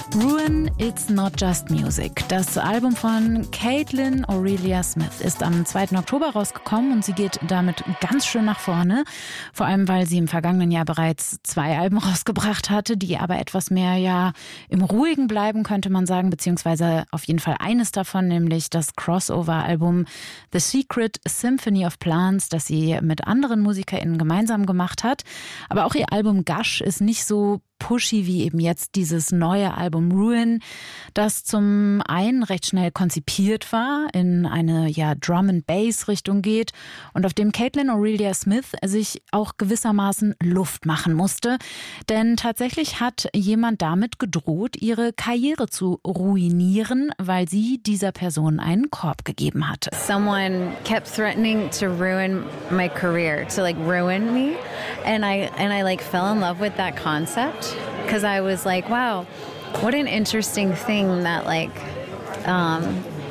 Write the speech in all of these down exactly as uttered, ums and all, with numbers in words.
Ruin, It's Not Just Music. Das Album von Caitlin Aurelia Smith ist am zweiten Oktober rausgekommen und sie geht damit ganz schön nach vorne. Vor allem, weil sie im vergangenen Jahr bereits zwei Alben rausgebracht hatte, die aber etwas mehr ja im Ruhigen bleiben, könnte man sagen, beziehungsweise auf jeden Fall eines davon, nämlich das Crossover-Album The Secret Symphony of Plants, das sie mit anderen MusikerInnen gemeinsam gemacht hat. Aber auch ihr Album Gush ist nicht so pushy wie eben jetzt dieses neue Album Ruin, das zum einen recht schnell konzipiert war, in eine ja Drum-and-Bass-Richtung geht und auf dem Caitlin Aurelia Smith sich auch gewissermaßen Luft machen musste. Denn tatsächlich hat jemand damit gedroht, ihre Karriere zu ruinieren, weil sie dieser Person einen Korb gegeben hatte. Someone kept threatening to ruin my career, to like ruin me, and I and I like fell in love with that concept. Because I was like, wow, what an interesting thing that like, um,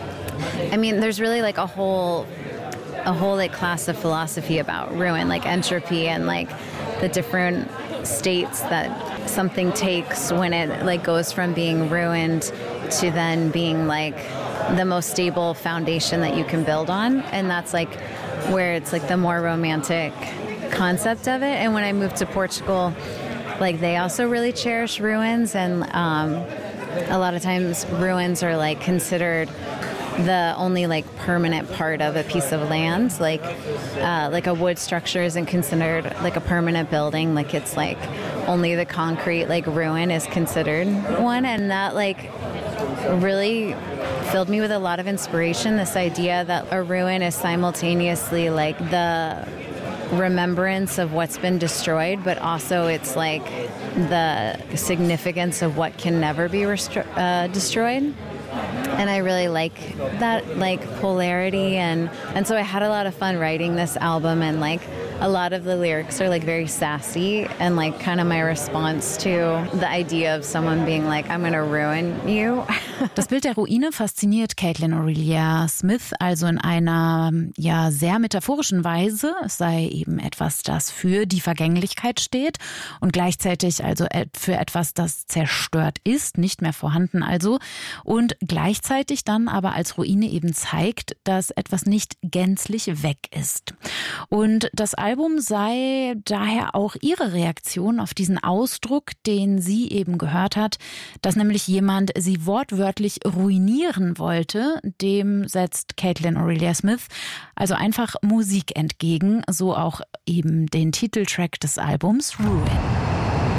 I mean, there's really like a whole, a whole like class of philosophy about ruin, like entropy and like the different states that something takes when it like goes from being ruined to then being like the most stable foundation that you can build on. And that's like where it's like the more romantic concept of it. And when I moved to Portugal, like they also really cherish ruins, and um, a lot of times ruins are like considered the only like permanent part of a piece of land. Like uh, like a wood structure isn't considered like a permanent building. Like it's like only the concrete like ruin is considered one, and that like really filled me with a lot of inspiration. This idea that a ruin is simultaneously like the remembrance of what's been destroyed, but also it's like the significance of what can never be restro- uh, destroyed. And I really like that like polarity, and and so I had a lot of fun writing this album, and like a lot of the lyrics are like very sassy and like kind of my response to the idea of someone being like, I'm gonna ruin you. Das Bild der Ruine fasziniert Caitlin Aurelia Smith also in einer ja sehr metaphorischen Weise. Es sei eben etwas, das für die Vergänglichkeit steht und gleichzeitig also für etwas, das zerstört ist, nicht mehr vorhanden also, und gleichzeitig dann aber als Ruine eben zeigt, dass etwas nicht gänzlich weg ist. Und das Album sei daher auch ihre Reaktion auf diesen Ausdruck, den sie eben gehört hat, dass nämlich jemand sie wortwörtlich ruinieren wollte. Dem setzt Caitlin Aurelia Smith also einfach Musik entgegen, so auch eben den Titeltrack des Albums Ruin.